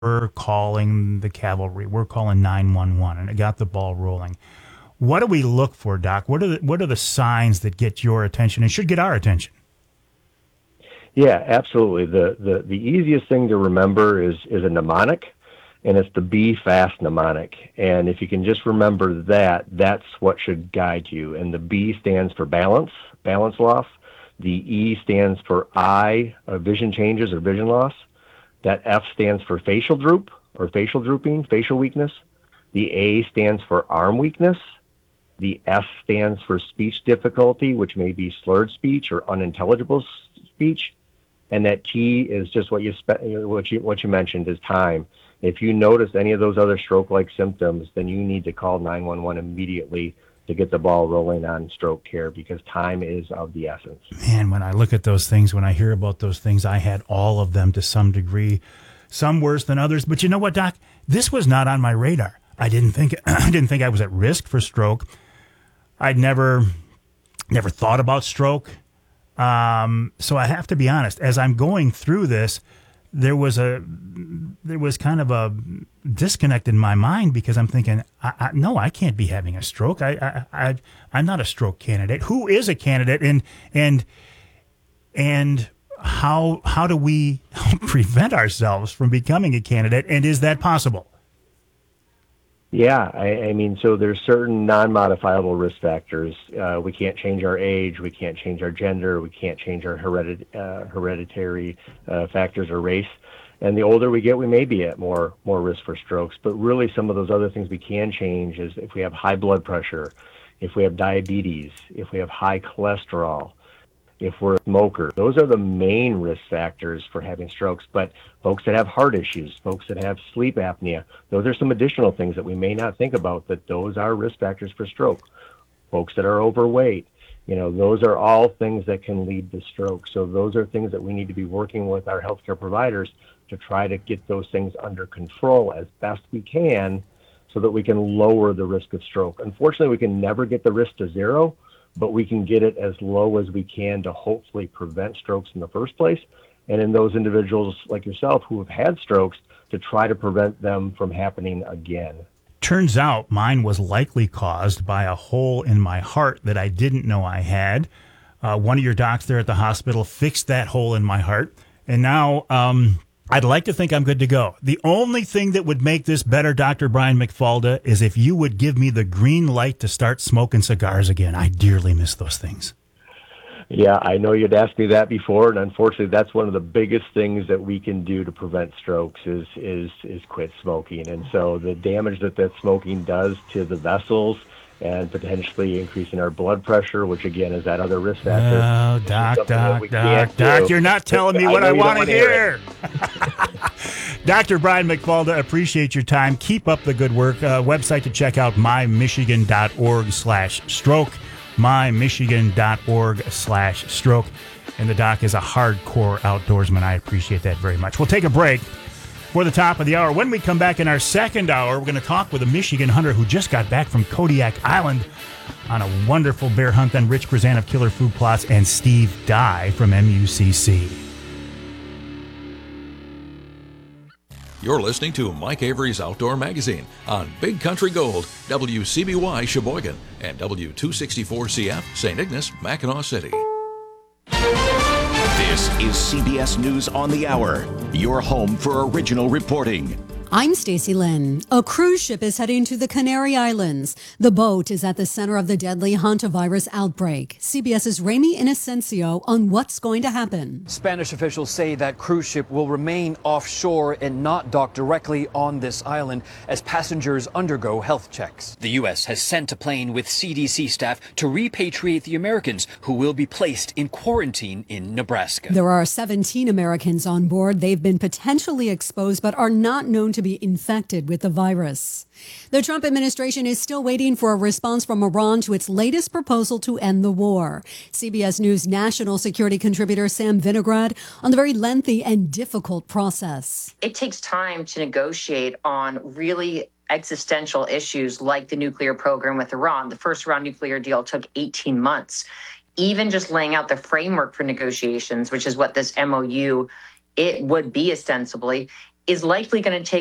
we're calling the cavalry, we're calling 911, and it got the ball rolling. What do we look for, Doc? What are the signs that get your attention and should get our attention? Yeah, absolutely. The easiest thing to remember is a mnemonic, and it's the B FAST mnemonic. And if you can just remember that, that's what should guide you. And the B stands for balance loss. The E stands for eye, vision changes or vision loss. That F stands for facial droop or facial drooping, facial weakness. The A stands for arm weakness. The S stands for speech difficulty, which may be slurred speech or unintelligible speech. And that T is just what you mentioned is time. If you notice any of those other stroke-like symptoms, then you need to call 911 immediately to get the ball rolling on stroke care, because time is of the essence. Man, when I look at those things, when I hear about those things, I had all of them to some degree, some worse than others. But you know what, Doc? This was not on my radar. I didn't think I was at risk for stroke. I'd never thought about stroke. So I have to be honest, as I'm going through this, there was kind of a disconnect in my mind, because I'm thinking, no, I can't be having a stroke. I'm not a stroke candidate. Who is a candidate? And how do we prevent ourselves from becoming a candidate? And is that possible? Yeah, I mean, so there's certain non-modifiable risk factors. We can't change our age, we can't change our gender, we can't change our hereditary factors or race. And the older we get, we may be at more risk for strokes. But really, some of those other things we can change is if we have high blood pressure, if we have diabetes, if we have high cholesterol, if we're a smoker. Those are the main risk factors for having strokes. But folks that have heart issues, folks that have sleep apnea, those are some additional things that we may not think about, that those are risk factors for stroke. Folks that are overweight, those are all things that can lead to stroke. So those are things that we need to be working with our healthcare providers to try to get those things under control as best we can, so that we can lower the risk of stroke. Unfortunately, we can never get the risk to zero, but we can get it as low as we can to hopefully prevent strokes in the first place. And in those individuals like yourself who have had strokes, to try to prevent them from happening again. Turns out mine was likely caused by a hole in my heart that I didn't know I had. One of your docs there at the hospital fixed that hole in my heart. And now I'd like to think I'm good to go. The only thing that would make this better, Dr. Brian McFalda, is if you would give me the green light to start smoking cigars again. I dearly miss those things. Yeah, I know you'd asked me that before, and unfortunately, that's one of the biggest things that we can do to prevent strokes is quit smoking. And so the damage that smoking does to the vessels and potentially increasing our blood pressure, which again is that other risk factor. Oh, Doc, you're not telling me what I want to hear. Dr. Brian McFalda, appreciate your time. Keep up the good work. Website to check out, mymichigan.org/stroke. mymichigan.org/stroke. And the doc is a hardcore outdoorsman. I appreciate that very much. We'll take a break for the top of the hour. When we come back in our second hour, we're going to talk with a Michigan hunter who just got back from Kodiak Island on a wonderful bear hunt. Then Rich Brazan of Killer Food Plots and Steve Dye from MUCC. You're listening to Mike Avery's Outdoor Magazine on Big Country Gold, WCBY Sheboygan, and W264CF, St. Ignace, Mackinac City. This is CBS News on the Hour, your home for original reporting. I'm Stacy Lynn. A cruise ship is heading to the Canary Islands. The boat is at the center of the deadly hantavirus outbreak. CBS's Ramy Inocencio on what's going to happen. Spanish officials say that cruise ship will remain offshore and not dock directly on this island as passengers undergo health checks. The U.S. has sent a plane with CDC staff to repatriate the Americans who will be placed in quarantine in Nebraska. There are 17 Americans on board. They've been potentially exposed but are not known to be infected with the virus. The Trump administration is still waiting for a response from Iran to its latest proposal to end the war. CBS News national security contributor Sam Vinograd on the very lengthy and difficult process. It takes time to negotiate on really existential issues like the nuclear program with Iran. The first Iran nuclear deal took 18 months. Even just laying out the framework for negotiations, which is what this MOU it would be ostensibly, is likely going to take